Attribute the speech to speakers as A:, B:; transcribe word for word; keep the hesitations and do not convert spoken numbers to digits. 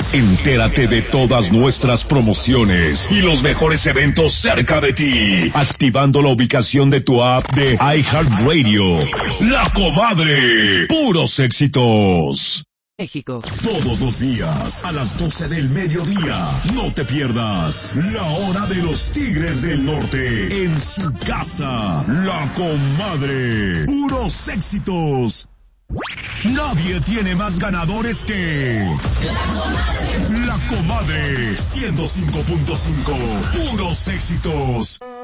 A: Entérate de todas nuestras promociones y los mejores eventos cerca de ti, activando la ubicación de tu app de iHeartRadio. La Comadre, puros éxitos.
B: México.
A: Todos los días, a las doce del mediodía, no te pierdas la hora de los Tigres del Norte en su casa. La Comadre, puros éxitos. Nadie tiene más ganadores que La Comadre. La Comadre, ciento cinco punto cinco, puros éxitos.